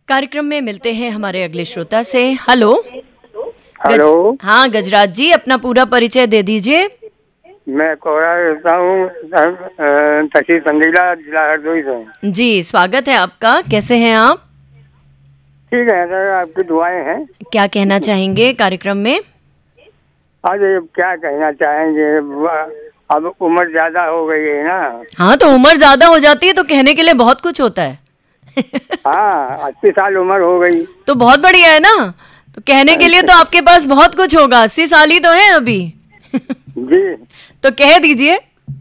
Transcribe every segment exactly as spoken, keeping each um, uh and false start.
कार्यक्रम में मिलते हैं हमारे अगले श्रोता से। Hello hello. गज... हाँ गजराज जी, अपना पूरा परिचय दे दीजिए। मैं कोहरा रहता हूँ, तहसील संडीला, जिला हरदोई से। जी स्वागत है आपका। कैसे हैं आप? ठीक है सर, आपकी दुआएं हैं। क्या कहना चाहेंगे कार्यक्रम में? आज क्या कहना चाहेंगे, अब उम्र ज्यादा हो गई है ना। हाँ तो उम्र ज्यादा हो जाती है तो कहने के लिए बहुत कुछ होता है। हाँ, अस्सी साल उम्र हो गई तो बहुत बढ़िया है ना, तो कहने के लिए तो आपके पास बहुत कुछ होगा। अस्सी साल ही तो है अभी। जी तो कह दीजिए।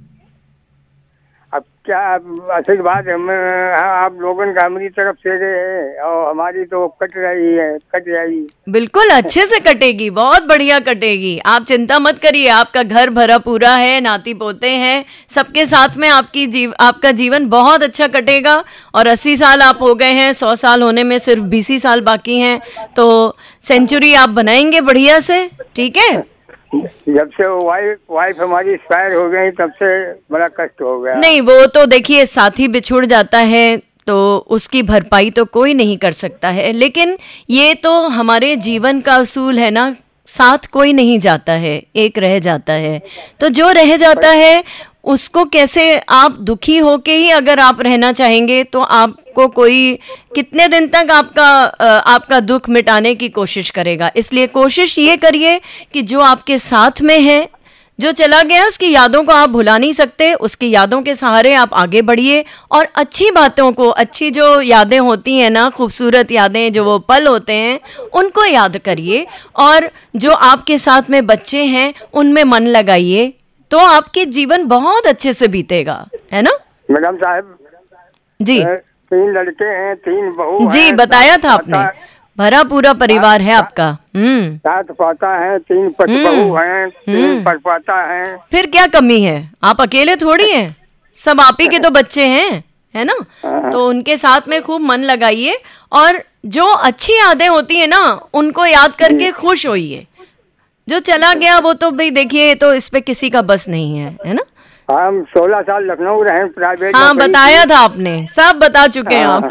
अब क्या आशीर्वाद हम आप लोगों का हमारी तरफ से है, और हमारी तो कट रही है, कट जाएगी। बिल्कुल अच्छे से कटेगी, बहुत बढ़िया कटेगी। आप चिंता मत करिए, आपका घर भरा पूरा है, नाती पोते हैं, सबके साथ में आपकी जीव आपका जीवन बहुत अच्छा कटेगा। और अस्सी साल आप हो गए हैं, सौ साल होने में सिर्फ बीस ही साल बाकी हैं, तो सेंचुरी आप बनाएंगे बढ़िया से। ठीक है। जब से वाइफ वाइफ हमारी एक्सपायर हो गई तब से बड़ा कष्ट हो गया। नहीं वो तो देखिए, साथी बिछुड़ जाता है तो उसकी भरपाई तो कोई नहीं कर सकता है, लेकिन ये तो हमारे जीवन का असूल है ना, साथ कोई नहीं जाता है, एक रह जाता है। तो जो रह जाता है उसको कैसे, आप दुखी होके ही अगर आप रहना चाहेंगे तो आपको कोई कितने दिन तक आपका आपका दुख मिटाने की कोशिश करेगा। इसलिए कोशिश ये करिए कि जो आपके साथ में है, जो चला गया उसकी यादों को आप भुला नहीं सकते, उसकी यादों के सहारे आप आगे बढ़िए और अच्छी बातों को, अच्छी जो यादें होती हैं ना, खूबसूरत यादें, जो वो पल होते हैं उनको याद करिए। और जो आपके साथ में बच्चे हैं उनमें मन लगाइए, तो आपके जीवन बहुत अच्छे से बीतेगा, है ना मैडम साहब? जी तीन लड़के हैं, तीन बहू जी हैं, बताया था आपने, भरा पूरा परिवार है आपका। हम्म सात पाता है, तीन पत बहू हैं, तीन परपाता है। फिर क्या कमी है? आप अकेले थोड़ी हैं, सब आप ही के तो बच्चे हैं, है ना। तो उनके साथ में खूब मन लगाइए और जो अच्छी यादें होती है ना उनको याद करके खुश होइए। जो चला गया वो तो भाई देखिए, तो इस पे किसी का बस नहीं है, है ना। हम सोलह साल लखनऊ रहे प्राइवेट। हाँ बताया था आपने, सब बता चुके हैं आप।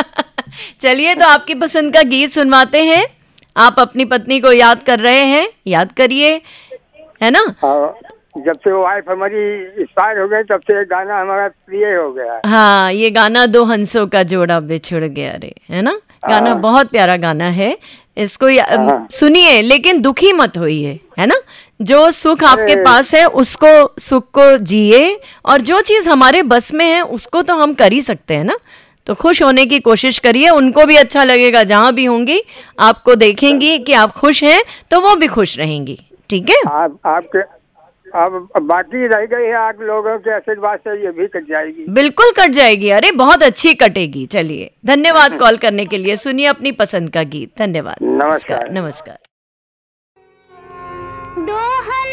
चलिए तो आपकी पसंद का गीत सुनवाते हैं। आप अपनी पत्नी को याद कर रहे हैं, याद करिए, है ना। जब से वाइफ हमारी एक्सपायर हो गई तब से गाना हमारा प्रिय हो गया। हाँ, ये गाना दो हंसों का जोड़ा बिछुड़ गया रे, है ना। गाना बहुत प्यारा गाना है, इसको सुनिए लेकिन दुखी मत होइए, है ना। जो सुख आपके पास है उसको, सुख को जिए, और जो चीज हमारे बस में है उसको तो हम कर ही सकते हैं ना। तो खुश होने की कोशिश करिए, उनको भी अच्छा लगेगा, जहाँ भी होंगी आपको देखेंगी कि आप खुश हैं तो वो भी खुश रहेंगी। ठीक है। आप आपके अब बाकी रह गई है आप लोगों के आशीर्वाद से ये भी कट जाएगी। बिल्कुल कट जाएगी, अरे बहुत अच्छी कटेगी। चलिए धन्यवाद कॉल करने के लिए। सुनिए अपनी पसंद का गीत। धन्यवाद। नमस्कार। नमस्कार।